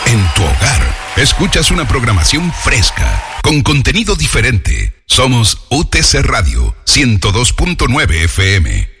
en tu hogar. Escuchas una programación fresca, con contenido diferente. Somos UTC Radio 102.9 FM.